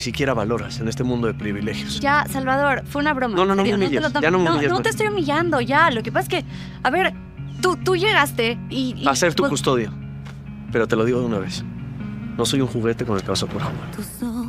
siquiera valoras en este mundo de privilegios. Ya, Salvador, fue una broma. No me Digo, humilles, te lo ya no me no, humilles no más. te estoy humillando, ya. Lo que pasa es que, a ver, tú llegaste y... Va a ser tu pues, custodio. Pero te lo digo de una vez. No soy un juguete con el que vas a poder jugar.